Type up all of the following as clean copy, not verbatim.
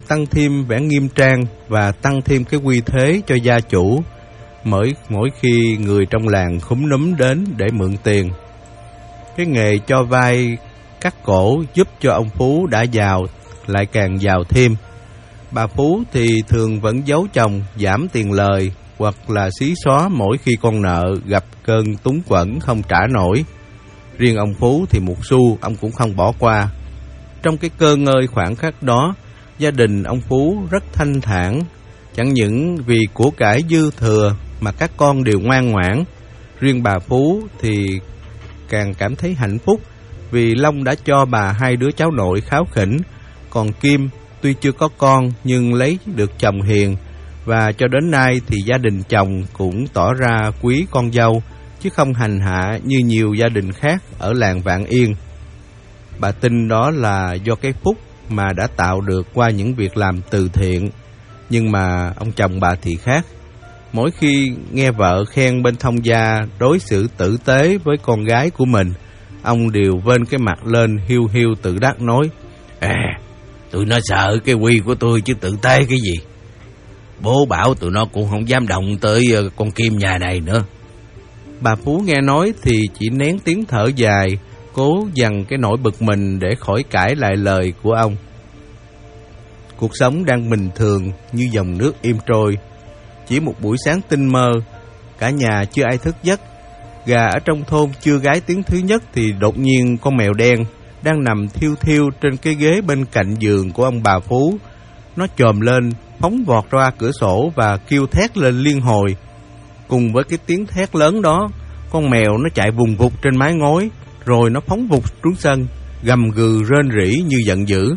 tăng thêm vẻ nghiêm trang và tăng thêm cái uy thế cho gia chủ mỗi khi người trong làng khúm núm đến để mượn tiền. Cái nghề cho vay cắt cổ giúp cho ông Phú đã giàu lại càng giàu thêm. Bà Phú thì thường vẫn giấu chồng giảm tiền lời hoặc là xí xóa mỗi khi con nợ gặp cơn túng quẫn không trả nổi. Riêng ông Phú thì một xu ông cũng không bỏ qua. Trong cái cơ ngơi khoảnh khắc đó, gia đình ông Phú rất thanh thản, chẳng những vì của cải dư thừa mà các con đều ngoan ngoãn. Riêng bà Phú thì càng cảm thấy hạnh phúc vì Long đã cho bà 2 đứa cháu nội kháu khỉnh, còn Kim tuy chưa có con nhưng lấy được chồng hiền, và cho đến nay thì gia đình chồng cũng tỏ ra quý con dâu, chứ không hành hạ như nhiều gia đình khác ở làng Vạn Yên. Bà tin đó là do cái phúc mà đã tạo được qua những việc làm từ thiện. Nhưng mà ông chồng bà thì khác. Mỗi khi nghe vợ khen bên thông gia đối xử tử tế với con gái của mình, ông đều vênh cái mặt lên hiu hiu tự đắc nói: Tụi nó sợ cái quy của tôi chứ tự tế cái gì. Bố bảo tụi nó cũng không dám động tới con Kim nhà này nữa. Bà Phú nghe nói thì chỉ nén tiếng thở dài, cố dằn cái nỗi bực mình để khỏi cãi lại lời của ông. Cuộc sống đang bình thường như dòng nước im trôi. Chỉ một buổi sáng tinh mơ, cả nhà chưa ai thức giấc. Gà ở trong thôn chưa gái tiếng thứ nhất thì đột nhiên con mèo đen đang nằm thiêu thiêu trên cái ghế bên cạnh giường của ông bà Phú. Nó chồm lên, phóng vọt ra cửa sổ và kêu thét lên liên hồi. Cùng với cái tiếng thét lớn đó, con mèo nó chạy vùng vụt trên mái ngói, rồi nó phóng vụt xuống sân, gầm gừ rên rỉ như giận dữ.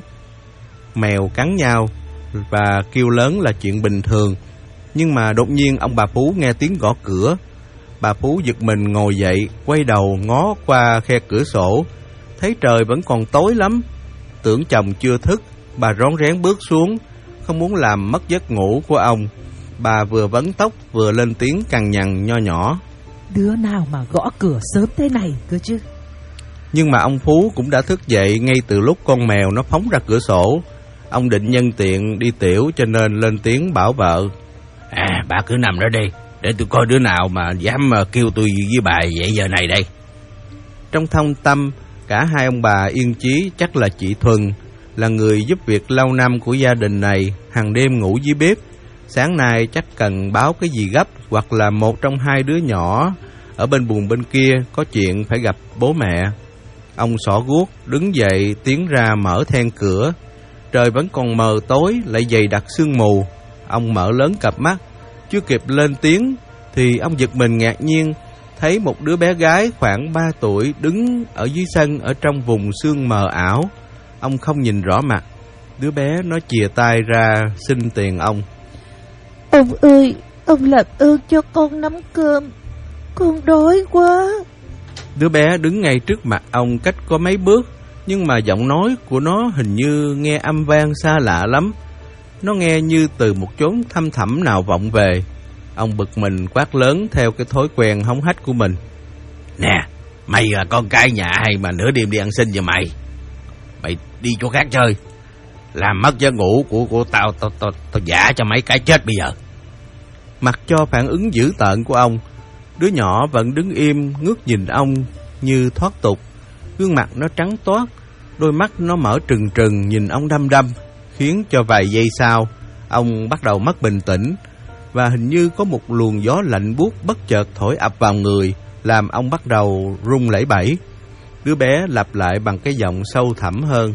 Mèo cắn nhau và kêu lớn là chuyện bình thường. Nhưng mà đột nhiên ông bà Phú nghe tiếng gõ cửa. Bà Phú giật mình ngồi dậy, quay đầu ngó qua khe cửa sổ, thấy trời vẫn còn tối lắm. Tưởng chồng chưa thức, bà rón rén bước xuống, không muốn làm mất giấc ngủ của ông. Bà vừa vấn tóc vừa lên tiếng cằn nhằn nho nhỏ: Đứa nào mà gõ cửa sớm thế này cơ chứ. Nhưng mà ông Phú cũng đã thức dậy ngay từ lúc con mèo nó phóng ra cửa sổ. Ông định nhân tiện đi tiểu cho nên lên tiếng bảo vợ: Bà cứ nằm đó đi, để tôi coi đứa nào mà dám kêu tôi với bà vậy giờ này đây. Trong thâm tâm, cả hai ông bà yên chí chắc là chị Thuần, là người giúp việc lâu năm của gia đình này, hàng đêm ngủ dưới bếp. Sáng nay chắc cần báo cái gì gấp, hoặc là một trong 2 đứa nhỏ ở bên buồng bên kia có chuyện phải gặp bố mẹ. Ông xỏ guốc đứng dậy tiến ra mở then cửa. Trời vẫn còn mờ tối lại dày đặc sương mù. Ông mở lớn cặp mắt, chưa kịp lên tiếng thì ông giật mình ngạc nhiên thấy một đứa bé gái khoảng 3 tuổi đứng ở dưới sân ở trong vùng sương mờ ảo. Ông không nhìn rõ mặt. Đứa bé nó chìa tay ra xin tiền ông. Ông ơi, ông làm ơn cho con nắm cơm, con đói quá. Đứa bé đứng ngay trước mặt ông cách có mấy bước, nhưng mà giọng nói của nó hình như nghe âm vang xa lạ lắm. Nó nghe như từ một chốn thăm thẳm nào vọng về. Ông bực mình quát lớn theo cái thói quen hống hách của mình: Nè, mày là con cái nhà ai mà nửa đêm đi ăn xin vậy mày? Mày đi chỗ khác chơi, làm mất giấc ngủ của tao giả cho mấy cái chết bây giờ. Mặc cho phản ứng dữ tợn của ông, đứa nhỏ vẫn đứng im ngước nhìn ông như thoát tục. Gương mặt nó trắng toát, đôi mắt nó mở trừng trừng nhìn ông đăm đăm, khiến cho vài giây sau ông bắt đầu mất bình tĩnh, và hình như có một luồng gió lạnh buốt bất chợt thổi ập vào người, làm ông bắt đầu run lẩy bẩy. Đứa bé lặp lại bằng cái giọng sâu thẳm hơn: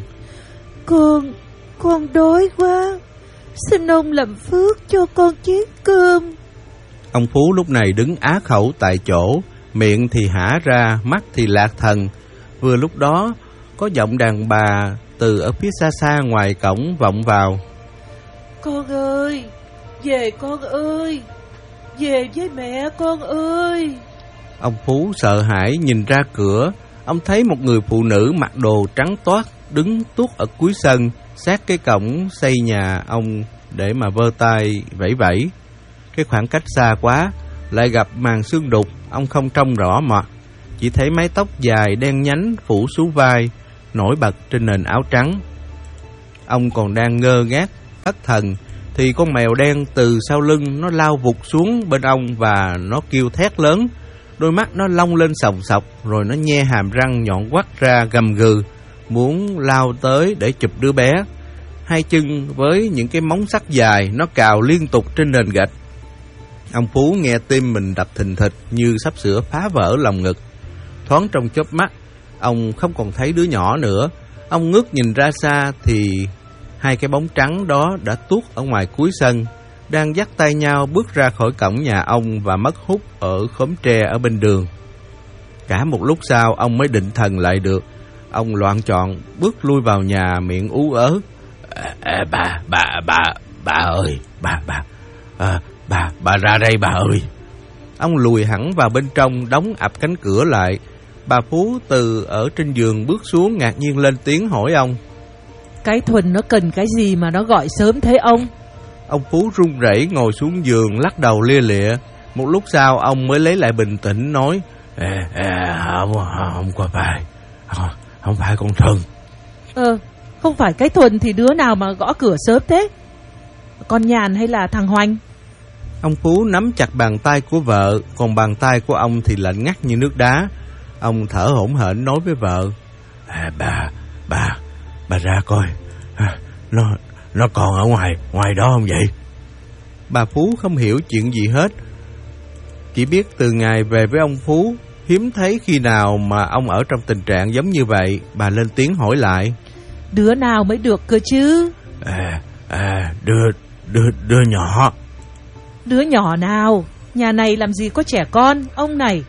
Con đói quá, xin ông làm phước cho con chén cơm. Ông Phú lúc này đứng á khẩu tại chỗ, miệng thì hả ra, mắt thì lạc thần. Vừa lúc đó có giọng đàn bà từ ở phía xa xa ngoài cổng vọng vào: Con ơi, về con ơi, về với mẹ con ơi. Ông Phú sợ hãi nhìn ra cửa. Ông thấy một người phụ nữ mặc đồ trắng toát đứng tuốt ở cuối sân, sát cái cổng xây nhà ông để mà vơ tay vẫy vẫy. Cái khoảng cách xa quá, lại gặp màn sương đục, ông không trông rõ mặt, chỉ thấy mái tóc dài đen nhánh phủ xuống vai, nổi bật trên nền áo trắng. Ông còn đang ngơ ngác thất thần thì con mèo đen từ sau lưng nó lao vụt xuống bên ông và nó kêu thét lớn. Đôi mắt nó long lên sòng sọc, rồi nó nhe hàm răng nhọn quắt ra gầm gừ, muốn lao tới để chụp đứa bé. Hai chân với những cái móng sắc dài nó cào liên tục trên nền gạch. Ông Phú nghe tim mình đập thình thịch như sắp sửa phá vỡ lòng ngực. Thoáng trong chớp mắt, ông không còn thấy đứa nhỏ nữa. Ông ngước nhìn ra xa thì hai cái bóng trắng đó đã tuốt ở ngoài cuối sân, đang dắt tay nhau bước ra khỏi cổng nhà ông và mất hút ở khóm tre ở bên đường. Cả một lúc sau ông mới định thần lại được. Ông loạng choạng bước lui vào nhà, miệng ú ớ. Bà ơi, bà ra đây bà ơi. Ông lùi hẳn vào bên trong, đóng ập cánh cửa lại. Bà Phú từ ở trên giường bước xuống, ngạc nhiên lên tiếng hỏi ông. Cái Thuần nó cần cái gì mà nó gọi sớm thế ông? Ông Phú run rẩy ngồi xuống giường, lắc đầu lia lịa. Một lúc sau ông mới lấy lại bình tĩnh nói. Không phải con Thuần. Không phải cái Thuần thì đứa nào mà gõ cửa sớm thế? Con Nhàn hay là thằng Hoành? Ông Phú nắm chặt bàn tay của vợ, còn bàn tay của ông thì lạnh ngắt như nước đá. Ông thở hổn hển nói với vợ. Bà ra coi, nó còn ở ngoài đó không vậy? Bà Phú không hiểu chuyện gì hết. Chỉ biết từ ngày về với ông Phú, hiếm thấy khi nào mà ông ở trong tình trạng giống như vậy. Bà lên tiếng hỏi lại. Đứa nào mới được cơ chứ? Đứa nhỏ. Đứa nhỏ nào? Nhà này làm gì có trẻ con, ông này?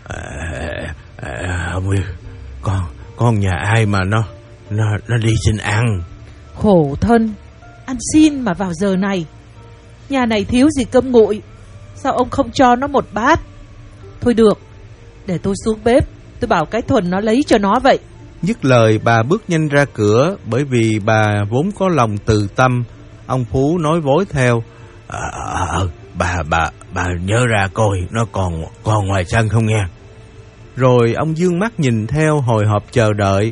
Không biết. Con nhà ai mà nó đi xin ăn. Khổ thân, ăn xin mà vào giờ này. Nhà này thiếu gì cơm nguội, sao ông không cho nó một bát? Thôi được, để tôi xuống bếp, tôi bảo cái Thuần nó lấy cho nó vậy. Dứt lời bà bước nhanh ra cửa, bởi vì bà vốn có lòng từ tâm. Ông Phú nói vối theo. Bà nhớ ra coi nó còn ngoài sân không nghe. Rồi ông dương mắt nhìn theo, hồi hộp chờ đợi.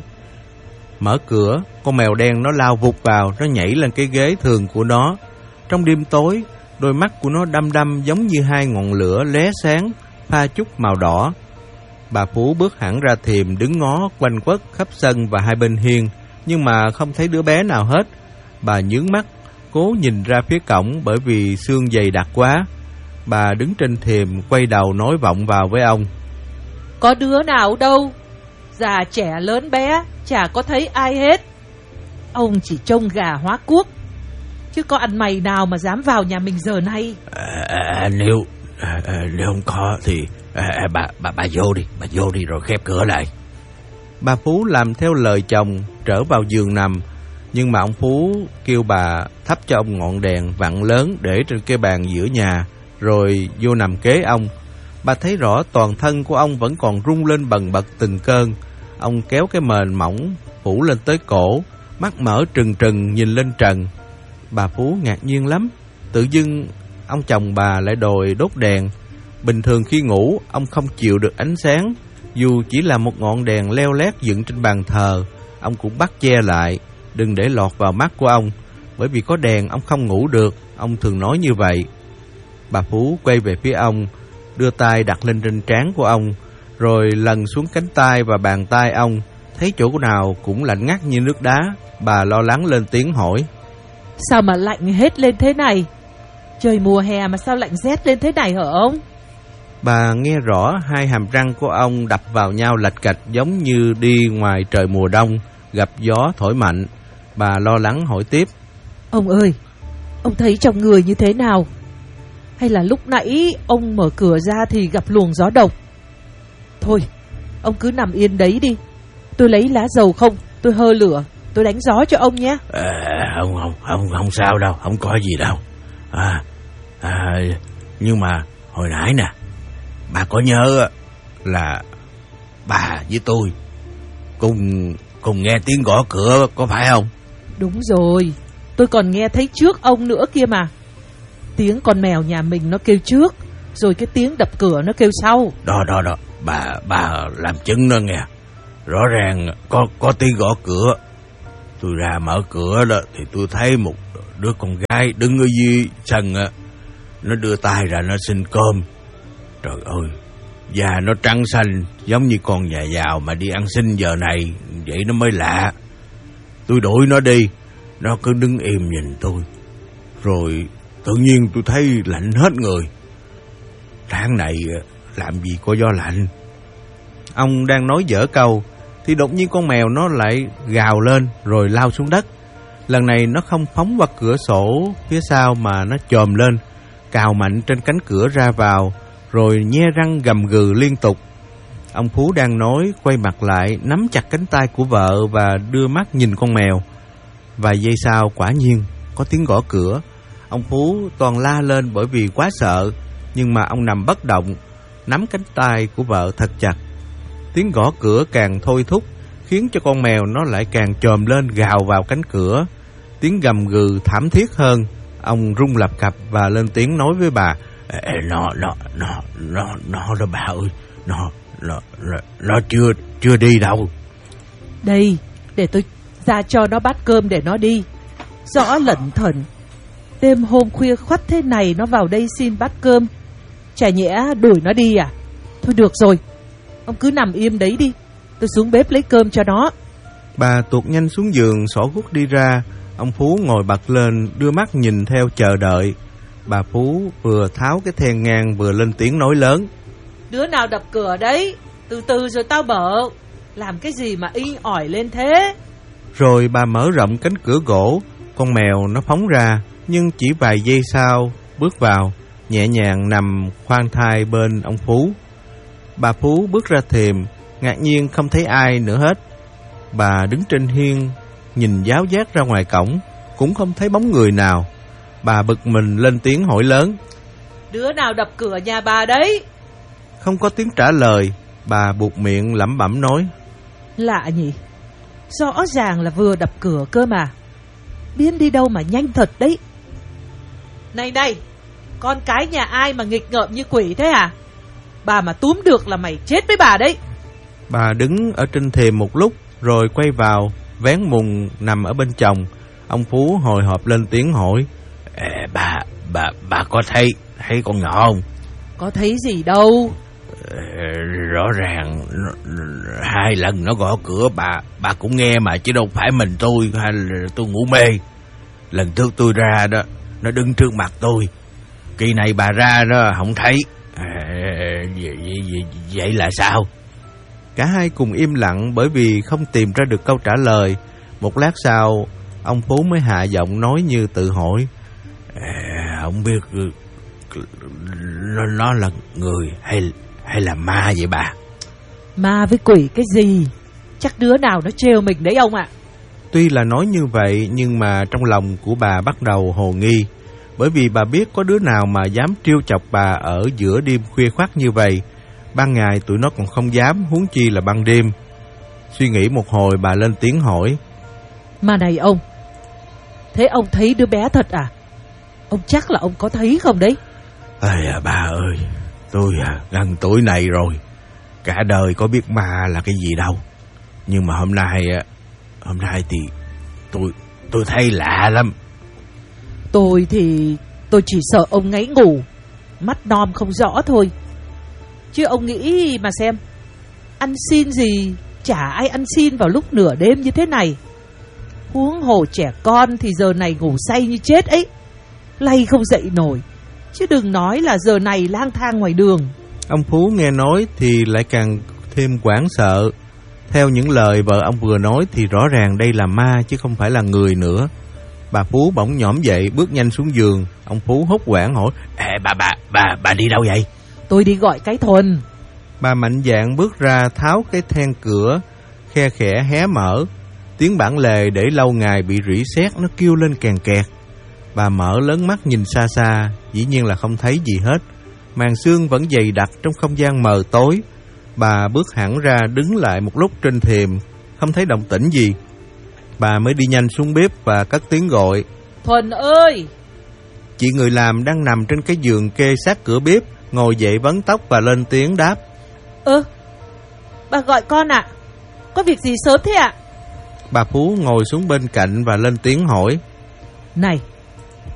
Mở cửa, con mèo đen nó lao vụt vào, nó nhảy lên cái ghế thường của nó. Trong đêm tối, đôi mắt của nó đăm đăm giống như hai ngọn lửa lóe sáng, pha chút màu đỏ. Bà Phú bước hẳn ra thềm, đứng ngó quanh quất khắp sân và hai bên hiên, nhưng mà không thấy đứa bé nào hết. Bà nhướng mắt, cố nhìn ra phía cổng bởi vì sương dày đặc quá. Bà đứng trên thềm, quay đầu nói vọng vào với ông. Có đứa nào đâu, già trẻ lớn bé, chả có thấy ai hết. Ông chỉ trông gà hóa cuốc, chứ có ăn mày nào mà dám vào nhà mình giờ này. Nếu không có thì bà vô đi rồi khép cửa lại. Bà Phú làm theo lời chồng, trở vào giường nằm. Nhưng mà ông Phú kêu bà thắp cho ông ngọn đèn vặn lớn để trên cái bàn giữa nhà, rồi vô nằm kế ông. Bà thấy rõ toàn thân của ông vẫn còn rung lên bần bật từng cơn. Ông kéo cái mền mỏng phủ lên tới cổ, mắt mở trừng trừng nhìn lên trần. Bà Phú ngạc nhiên lắm. Tự dưng ông chồng bà lại đòi đốt đèn. Bình thường khi ngủ ông không chịu được ánh sáng, dù chỉ là một ngọn đèn leo lét dựng trên bàn thờ, ông cũng bắt che lại, đừng để lọt vào mắt của ông. Bởi vì có đèn ông không ngủ được, ông thường nói như vậy. Bà Phú quay về phía ông, đưa tay đặt lên trên trán của ông, rồi lần xuống cánh tay và bàn tay ông, thấy chỗ nào cũng lạnh ngắt như nước đá. Bà lo lắng lên tiếng hỏi. Sao mà lạnh hết lên thế này? Trời mùa hè mà sao lạnh rét lên thế này hả ông? Bà nghe rõ hai hàm răng của ông đập vào nhau lạch cạch, giống như đi ngoài trời mùa đông, gặp gió thổi mạnh. Bà lo lắng hỏi tiếp. Ông ơi, ông thấy trong người như thế nào? Hay là lúc nãy ông mở cửa ra thì gặp luồng gió độc? Thôi, ông cứ nằm yên đấy đi. Tôi lấy lá dầu không, tôi hơ lửa, tôi đánh gió cho ông nhé. Không sao đâu, không có gì đâu. Nhưng mà hồi nãy nè, bà có nhớ là bà với tôi cùng nghe tiếng gõ cửa có phải không? Đúng rồi, tôi còn nghe thấy trước ông nữa kia mà. Tiếng con mèo nhà mình nó kêu trước, rồi cái tiếng đập cửa nó kêu sau. Đó, bà làm chứng đó nghe. Rõ ràng có tiếng gõ cửa. Tôi ra mở cửa đó thì tôi thấy một đứa con gái đứng ở dưới sân á, nó đưa tay ra nó xin cơm. Trời ơi, da nó trắng xanh giống như con nhà giàu mà đi ăn xin giờ này, vậy nó mới lạ. Tôi đuổi nó đi, nó cứ đứng im nhìn tôi. Rồi tự nhiên tôi thấy lạnh hết người. Tháng này làm gì có gió lạnh. Ông đang nói dở câu thì đột nhiên con mèo nó lại gào lên rồi lao xuống đất. Lần này nó không phóng qua cửa sổ phía sau mà nó chồm lên, cào mạnh trên cánh cửa ra vào, rồi nhe răng gầm gừ liên tục. Ông Phú đang nói, quay mặt lại, nắm chặt cánh tay của vợ và đưa mắt nhìn con mèo. Vài giây sau, quả nhiên có tiếng gõ cửa. Ông Phú toàn la lên bởi vì quá sợ, nhưng mà ông nằm bất động, nắm cánh tay của vợ thật chặt. Tiếng gõ cửa càng thôi thúc, khiến cho con mèo nó lại càng chồm lên gào vào cánh cửa. Tiếng gầm gừ thảm thiết hơn. Ông run lập cập và lên tiếng nói với bà: Nó đó bà ơi, nó chưa đi đâu. Đây, để tôi ra cho nó bát cơm để nó đi. Rõ lẩn thẩn, đêm hôm khuya khoắt thế này nó vào đây xin bát cơm, chả nhẽ đuổi nó đi à? Thôi được rồi, ông cứ nằm im đấy đi, tôi xuống bếp lấy cơm cho nó. Bà tuột nhanh xuống giường, xỏ guốc đi ra. Ông Phú ngồi bật lên, đưa mắt nhìn theo chờ đợi. Bà Phú vừa tháo cái then ngang vừa lên tiếng nói lớn: Đứa nào đập cửa đấy? Từ từ rồi tao mở. Làm cái gì mà inh ỏi lên thế? Rồi bà mở rộng cánh cửa gỗ. Con mèo nó phóng ra, nhưng chỉ vài giây sau bước vào, nhẹ nhàng nằm khoan thai bên ông Phú. Bà Phú bước ra thềm, ngạc nhiên không thấy ai nữa hết. Bà đứng trên hiên, nhìn giáo giác ra ngoài cổng, cũng không thấy bóng người nào. Bà bực mình lên tiếng hỏi lớn: Đứa nào đập cửa nhà bà đấy? Không có tiếng trả lời. Bà buột miệng lẩm bẩm nói: Lạ nhỉ, rõ ràng là vừa đập cửa cơ mà. Biến đi đâu mà nhanh thật đấy. Này, con cái nhà ai mà nghịch ngợm như quỷ thế à? Bà mà túm được là mày chết với bà đấy. Bà đứng ở trên thềm một lúc rồi quay vào, vén mùng nằm ở bên chồng. Ông Phú hồi hộp lên tiếng hỏi: Bà có thấy con nhỏ không? Có thấy gì đâu. Rõ ràng 2 lần nó gõ cửa bà cũng nghe mà, chứ đâu phải mình tôi hay là tôi ngủ mê. Lần trước tôi ra đó, nó đứng trước mặt tôi. Kỳ này bà ra đó không thấy. Vậy là sao? Cả hai cùng im lặng bởi vì không tìm ra được câu trả lời. Một lát sau, ông Phú mới hạ giọng nói như tự hỏi: Không biết nó là người hay là ma vậy bà? Ma với quỷ cái gì? Chắc đứa nào nó trêu mình đấy ông ạ. Tuy là nói như vậy, nhưng mà trong lòng của bà bắt đầu hồ nghi. Bởi vì bà biết có đứa nào mà dám trêu chọc bà ở giữa đêm khuya khoắt như vậy. Ban ngày tụi nó còn không dám, huống chi là ban đêm. Suy nghĩ một hồi, bà lên tiếng hỏi: Mà này ông, thế ông thấy đứa bé thật à? Ông chắc là ông có thấy không đấy? Bà ơi, tôi gần tuổi này rồi, cả đời có biết ma là cái gì đâu. Nhưng mà hôm nay thì tôi thấy lạ lắm. Tôi chỉ sợ ông ngáy ngủ, mắt nom không rõ thôi. Chứ ông nghĩ mà xem, ăn xin gì chả ai ăn xin vào lúc nửa đêm như thế này. Huống hồ trẻ con thì giờ này ngủ say như chết ấy, lay không dậy nổi, chứ đừng nói là giờ này lang thang ngoài đường. Ông Phú nghe nói thì lại càng thêm hoảng sợ. Theo những lời vợ ông vừa nói thì rõ ràng đây là ma chứ không phải là người nữa. Bà Phú bỗng nhổm dậy, bước nhanh xuống giường. Ông Phú hốt hoảng hỏi: Bà đi đâu vậy? Tôi đi gọi cái Thuần. Bà mạnh dạn bước ra, tháo cái then cửa, khe khẽ hé mở. Tiếng bản lề để lâu ngày bị rỉ sét nó kêu lên kèn kẹt. Bà mở lớn mắt nhìn xa xa, dĩ nhiên là không thấy gì hết. Màn sương vẫn dày đặc trong không gian mờ tối. Bà bước hẳn ra, đứng lại một lúc trên thềm, không thấy động tĩnh gì. Bà mới đi nhanh xuống bếp và cất tiếng gọi: Thuần ơi! Chị người làm đang nằm trên cái giường kê sát cửa bếp, ngồi dậy vấn tóc và lên tiếng đáp: Bà gọi con ạ. Có việc gì sớm thế ạ? Bà Phú ngồi xuống bên cạnh và lên tiếng hỏi: Này,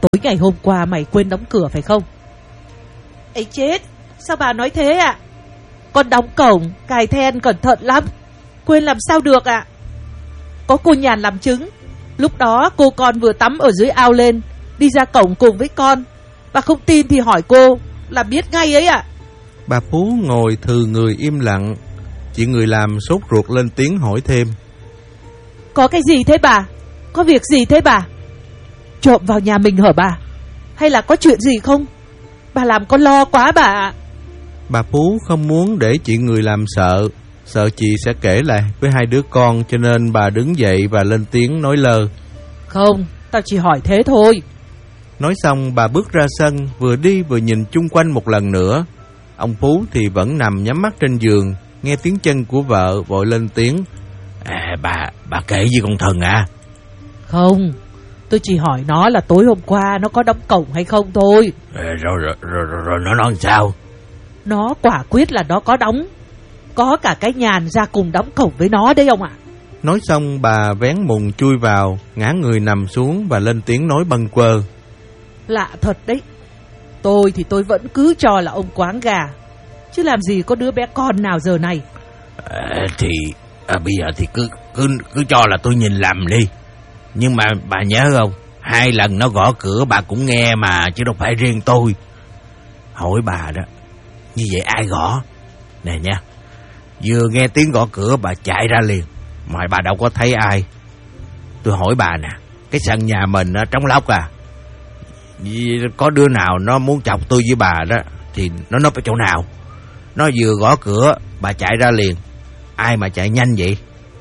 tối ngày hôm qua mày quên đóng cửa phải không? Ấy chết, sao bà nói thế ạ? Con đóng cổng, cài then cẩn thận lắm. Quên làm sao được ạ? Có cô Nhàn làm chứng. Lúc đó cô con vừa tắm ở dưới ao lên, đi ra cổng cùng với con. Bà không tin thì hỏi cô, là biết ngay ấy ạ. Bà Phú ngồi thừ người im lặng. Chị người làm sốt ruột lên tiếng hỏi thêm. Có cái gì thế bà? Có việc gì thế bà? Trộm vào nhà mình hả bà? Hay là có chuyện gì không? Bà làm con lo quá bà ạ. Bà Phú không muốn để chị người làm sợ chị sẽ kể lại với hai đứa con, cho nên bà đứng dậy và lên tiếng nói lơ. Không, tao chỉ hỏi thế thôi. Nói xong bà bước ra sân, vừa đi vừa nhìn chung quanh một lần nữa. Ông Phú thì vẫn nằm nhắm mắt trên giường, nghe tiếng chân của vợ vội lên tiếng. Bà kể với con Thần à? Không, tôi chỉ hỏi nó là tối hôm qua nó có đóng cổng hay không thôi. Rồi nó nói sao? Nó quả quyết là nó có đóng. Có cả cái Nhàn ra cùng đóng cổng với nó đấy ông ạ. Nói xong bà vén mùng chui vào, ngã người nằm xuống và lên tiếng nói bâng quơ. Lạ thật đấy. Tôi thì tôi vẫn cứ cho là ông quáng gà, chứ làm gì có đứa bé con nào giờ này. Bây giờ thì cứ cho là tôi nhìn lầm đi. Nhưng mà bà nhớ không, 2 lần nó gõ cửa bà cũng nghe mà, chứ đâu phải riêng tôi. Hỏi bà đó, như vậy ai gõ? Nè nha, vừa nghe tiếng gõ cửa bà chạy ra liền, mà bà đâu có thấy ai. Tôi hỏi bà nè, cái sân nhà mình trống lốc à? Có đứa nào nó muốn chọc tôi với bà đó thì nó núp ở chỗ nào? Nó vừa gõ cửa bà chạy ra liền. Ai mà chạy nhanh vậy?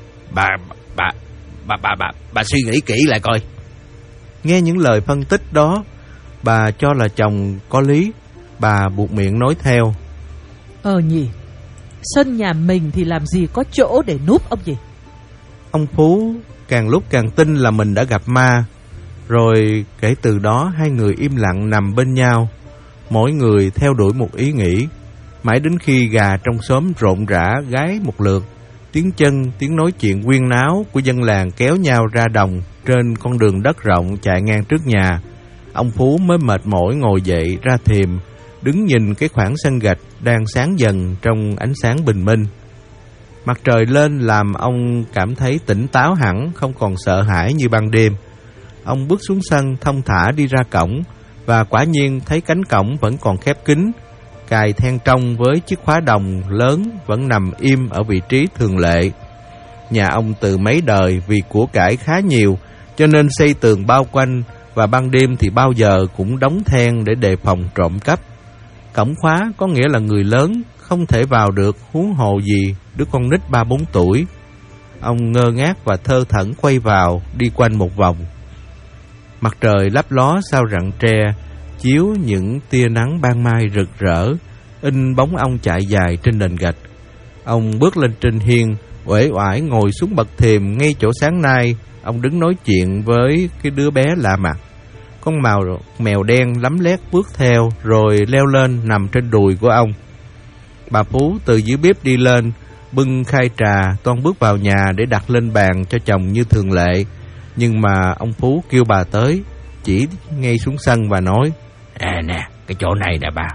Bà suy nghĩ kỹ lại coi. Nghe những lời phân tích đó, bà cho là chồng có lý. Bà buộc miệng nói theo. Nhỉ, sân nhà mình thì làm gì có chỗ để núp ông gì. Ông Phú càng lúc càng tin là mình đã gặp ma. Rồi kể từ đó hai người im lặng nằm bên nhau, mỗi người theo đuổi một ý nghĩ. Mãi đến khi gà trong xóm rộn rã gáy một lượt, tiếng chân, tiếng nói chuyện huyên náo của dân làng kéo nhau ra đồng trên con đường đất rộng chạy ngang trước nhà, ông Phú mới mệt mỏi ngồi dậy ra thềm, đứng nhìn cái khoảng sân gạch đang sáng dần trong ánh sáng bình minh. Mặt trời lên làm ông cảm thấy tỉnh táo hẳn, không còn sợ hãi như ban đêm. Ông bước xuống sân thong thả đi ra cổng, và quả nhiên thấy cánh cổng vẫn còn khép kín, cài then trong với chiếc khóa đồng lớn vẫn nằm im ở vị trí thường lệ. Nhà ông từ mấy đời vì của cải khá nhiều, cho nên xây tường bao quanh, và ban đêm thì bao giờ cũng đóng then để đề phòng trộm cắp. Cổng khóa có nghĩa là người lớn không thể vào được, huống hồ gì đứa con nít 3-4 tuổi. Ông ngơ ngác và thơ thẩn quay vào, đi quanh một vòng. Mặt trời lấp ló sau rặng tre, chiếu những tia nắng ban mai rực rỡ, in bóng ông chạy dài trên nền gạch. Ông bước lên trên hiên, uể oải ngồi xuống bậc thềm ngay chỗ sáng nay. Ông đứng nói chuyện với cái đứa bé lạ mặt. Con mèo đen lấm lét bước theo, rồi leo lên nằm trên đùi của ông. Bà Phú từ dưới bếp đi lên, bưng khay trà toan bước vào nhà để đặt lên bàn cho chồng như thường lệ. Nhưng mà ông Phú kêu bà tới, chỉ ngay xuống sân và nói: Nè, cái chỗ này nè bà.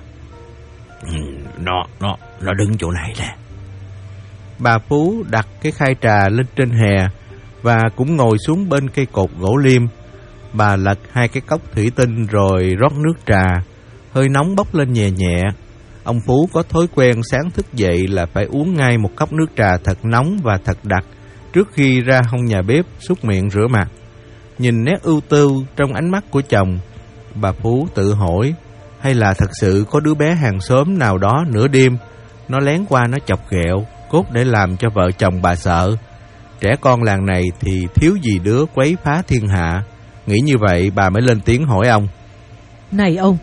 Nó đứng chỗ này nè. Bà Phú đặt cái khay trà lên trên hè và cũng ngồi xuống bên cây cột gỗ liêm. Bà lật 2 cái cốc thủy tinh rồi rót nước trà. Hơi nóng bốc lên nhẹ nhẹ. Ông Phú có thói quen sáng thức dậy là phải uống ngay một cốc nước trà thật nóng và thật đặc trước khi ra hông nhà bếp súc miệng rửa mặt. Nhìn nét ưu tư trong ánh mắt của chồng, bà Phú tự hỏi, hay là thật sự có đứa bé hàng xóm nào đó nửa đêm nó lén qua nó chọc ghẹo, cốt để làm cho vợ chồng bà sợ. Trẻ con làng này thì thiếu gì đứa quấy phá thiên hạ. Nghĩ như vậy bà mới lên tiếng hỏi ông: Này ông,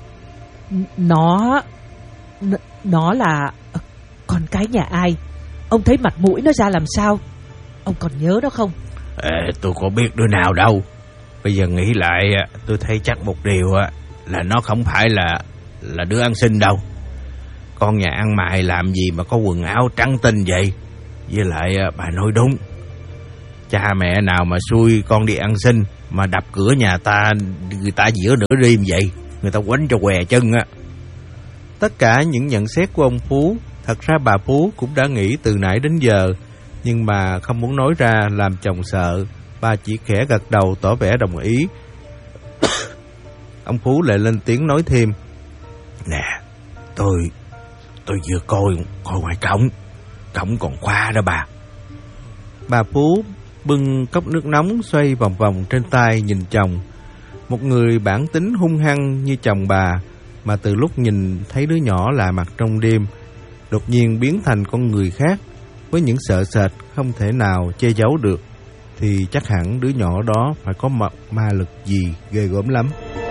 nó là con cái nhà ai? Ông thấy mặt mũi nó ra làm sao? Ông còn nhớ đó không? Tôi có biết đứa nào đâu. Bây giờ nghĩ lại tôi thấy chắc một điều là nó không phải là đứa ăn xin đâu. Con nhà ăn mày làm gì mà có quần áo trắng tinh vậy? Với lại bà nói đúng, cha mẹ nào mà xui con đi ăn xin mà đập cửa nhà ta, người ta giữa nửa đêm vậy, người ta quánh cho què chân á. Tất cả những nhận xét của ông Phú, thật ra bà Phú cũng đã nghĩ từ nãy đến giờ, nhưng mà không muốn nói ra làm chồng sợ. Bà chỉ khẽ gật đầu tỏ vẻ đồng ý. Ông Phú lại lên tiếng nói thêm: Nè, tôi vừa coi ngoài cổng còn khóa đó bà. Bà Phú bưng cốc nước nóng xoay vòng vòng trên tay nhìn chồng. Một người bản tính hung hăng như chồng bà, mà từ lúc nhìn thấy đứa nhỏ lạ mặt trong đêm, đột nhiên biến thành con người khác, với những sợ sệt không thể nào che giấu được, thì chắc hẳn đứa nhỏ đó phải có ma lực gì ghê gớm lắm.